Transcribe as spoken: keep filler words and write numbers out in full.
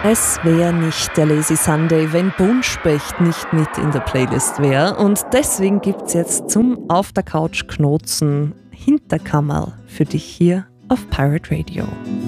Es wäre nicht der Lazy Sunday, wenn Buntspecht nicht mit in der Playlist wäre. Und deswegen gibt's jetzt zum Auf der Couch Knotzen Hinterkammerl für dich hier auf Pirate Radio.